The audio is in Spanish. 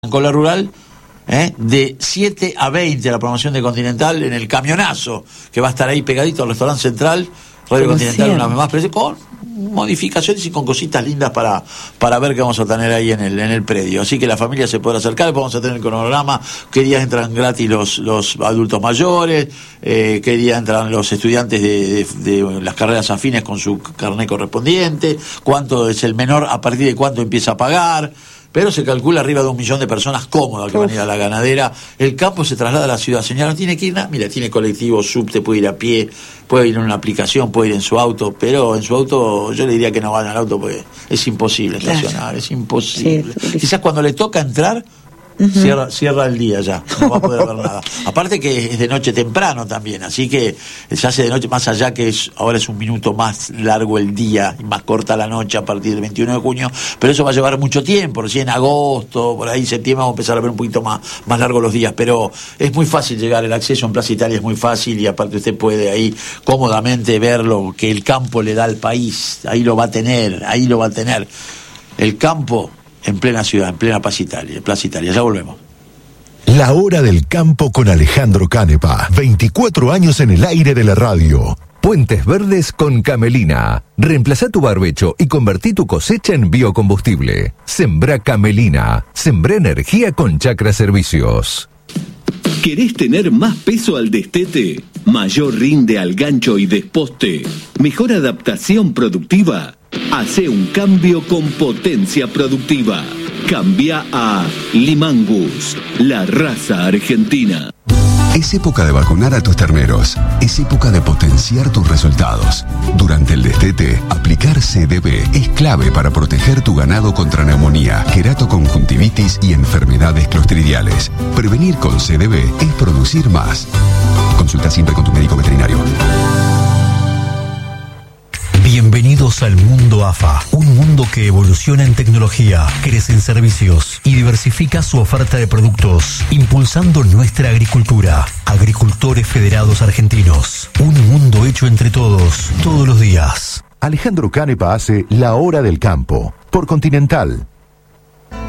con la rural, de 7 a 20 la programación de Continental en el camionazo que va a estar ahí pegadito al restaurante central, Radio Continental, una vez más, con modificaciones y con cositas lindas para ver qué vamos a tener ahí en el predio. Así que la familia se podrá acercar, vamos a tener el cronograma, qué días entran gratis los adultos mayores, qué días entran los estudiantes de las carreras afines con su carnet correspondiente, cuánto es el menor, a partir de cuánto empieza a pagar. Pero se calcula arriba de 1 millón de personas cómodas que van a ir a la ganadera. El campo se traslada a la ciudad. Señora, no tiene que ir nada. Mira, tiene colectivo, subte, puede ir a pie, puede ir en una aplicación, puede ir en su auto. Pero en su auto, yo le diría que no vaya al auto porque es imposible estacionar, es imposible. Sí, quizás cuando le toca entrar, cierra el día ya, no va a poder ver nada. Aparte que es de noche temprano también, así que se hace de noche, más allá que ahora es un minuto más largo el día y más corta la noche a partir del 21 de junio, pero eso va a llevar mucho tiempo, recién en agosto, por ahí septiembre vamos a empezar a ver un poquito más largos los días, pero es muy fácil llegar, el acceso en Plaza Italia es muy fácil y aparte usted puede ahí cómodamente ver lo que el campo le da al país, ahí lo va a tener, el campo en plena ciudad, en plena Plaza Italia. Ya volvemos. La Hora del Campo con Alejandro Canepa. 24 años en el aire de la radio. Puentes Verdes con Camelina. Reemplazá tu barbecho y convertí tu cosecha en biocombustible. Sembrá Camelina. Sembrá energía con Chacra Servicios. ¿Querés tener más peso al destete? ¿Mayor rinde al gancho y desposte? ¿Mejor adaptación productiva? Hacé un cambio con potencia productiva. Cambia a Limangus, la raza argentina. Es época de vacunar a tus terneros. Es época de potenciar tus resultados. Durante el destete, aplicar CDB es clave para proteger tu ganado contra neumonía, queratoconjuntivitis y enfermedades clostridiales. Prevenir con CDB es producir más. Consulta siempre con tu médico veterinario. Bienvenidos al mundo AFA, un mundo que evoluciona en tecnología, crece en servicios y diversifica su oferta de productos, impulsando nuestra agricultura. Agricultores Federados Argentinos, un mundo hecho entre todos, todos los días. Alejandro Canepa hace La Hora del Campo, por Continental.